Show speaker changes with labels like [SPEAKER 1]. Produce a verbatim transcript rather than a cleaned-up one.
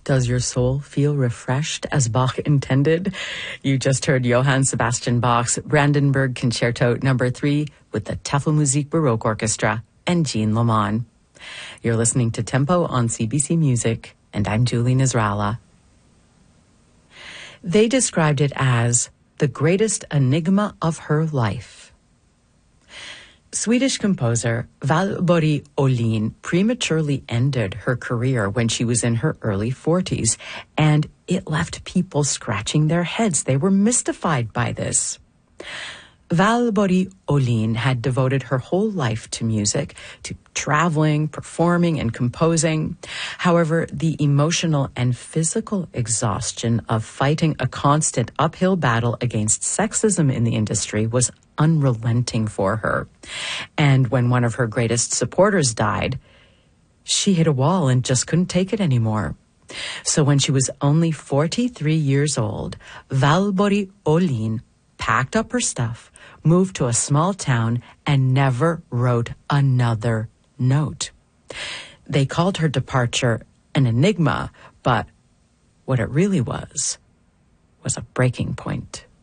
[SPEAKER 1] Does your soul feel refreshed as Bach intended? You just heard Johann Sebastian Bach's Brandenburg Concerto number three with the Tafelmusik Baroque Orchestra and Jean Lamont. You're listening to Tempo on C B C Music, and I'm Julie Nasrallah. They described it as the greatest enigma of her life. Swedish composer Valborg Åhlin prematurely ended her career when she was in her early forties, and it left people scratching their heads. They were mystified by this. Valborg Åhlin had devoted her whole life to music, to traveling, performing, and composing. However, the emotional and physical exhaustion of fighting a constant uphill battle against sexism in the industry was unrelenting for her. And when one of her greatest supporters died, she hit a wall and just couldn't take it anymore. So when she was only forty-three years old, Valborg Åhlin packed up her stuff, moved to a small town, and never wrote another note. They called her departure an enigma, but what it really was was a breaking point.